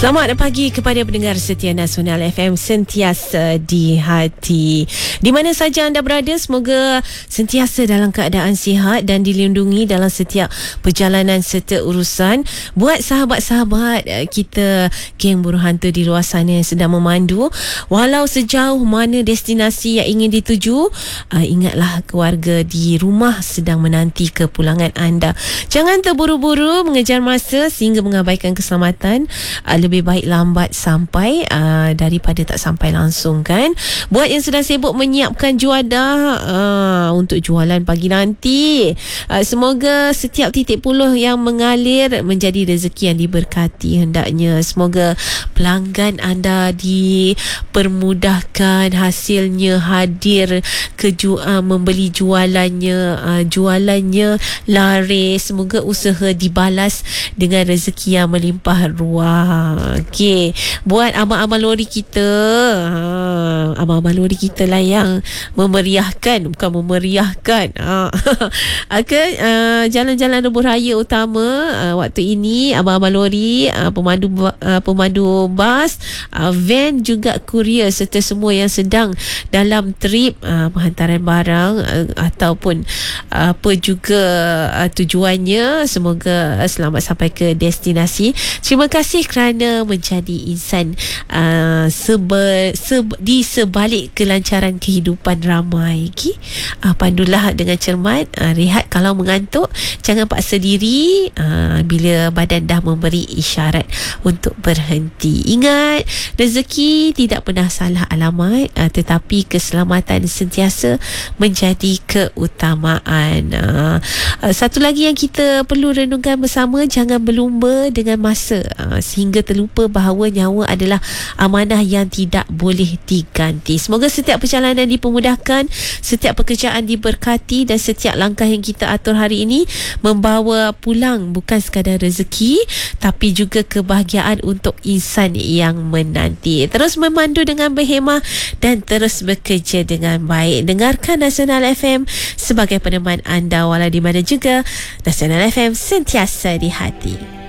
Selamat pagi kepada pendengar setia Nasional FM, sentiasa di hati. Di mana saja anda berada, semoga sentiasa dalam keadaan sihat dan dilindungi dalam setiap perjalanan serta urusan. Buat sahabat-sahabat kita, geng buruh hantu di luar sana yang sedang memandu, walau sejauh mana destinasi yang ingin dituju, ingatlah keluarga di rumah sedang menanti kepulangan anda. Jangan terburu-buru mengejar masa sehingga mengabaikan keselamatan. Lebih baik lambat sampai daripada tak sampai langsung, kan. Buat yang sedang sibuk menyiapkan juadah untuk jualan pagi nanti, semoga setiap titik puluh yang mengalir menjadi rezeki yang diberkati hendaknya. Semoga pelanggan anda dipermudahkan, hasilnya hadir ke membeli jualannya laris. Semoga usaha dibalas dengan rezeki yang melimpah ruah. Okey, buat abang-abang lori kita, abang-abang lori kita lah yang memeriahkan, bukan memeriahkan. Okay, jalan-jalan lebuh raya utama waktu ini, abang-abang lori, pemandu bas, van, juga kurier serta semua yang sedang dalam trip penghantaran barang ataupun apa juga tujuannya, semoga selamat sampai ke destinasi. Terima kasih kerana menjadi insan di sebalik kelancaran kehidupan ramai. Pandulah dengan cermat, rehat kalau mengantuk, jangan paksa diri bila badan dah memberi isyarat untuk berhenti. Ingat, rezeki tidak pernah salah alamat, tetapi keselamatan sentiasa menjadi keutamaan. Satu lagi yang kita perlu renungkan bersama, jangan berlumba dengan masa sehingga terlupa bahawa nyawa adalah amanah yang tidak boleh diganti. Semoga setiap perjalanan dipermudahkan, setiap pekerjaan diberkati dan setiap langkah yang kita atur hari ini membawa pulang bukan sekadar rezeki tapi juga kebahagiaan untuk insan yang menanti. Terus memandu dengan berhemah dan terus bekerja dengan baik. Dengarkan Nasional FM sebagai peneman anda walau di mana juga. Nasional FM, sentiasa di hati.